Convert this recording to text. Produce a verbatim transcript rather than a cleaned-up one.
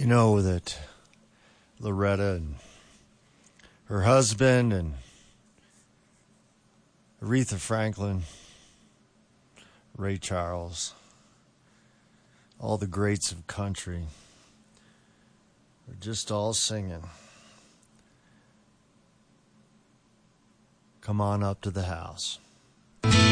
You know that Loretta and her husband and Aretha Franklin, Ray Charles, all the greats of country are just all singing, "Come on up to the house."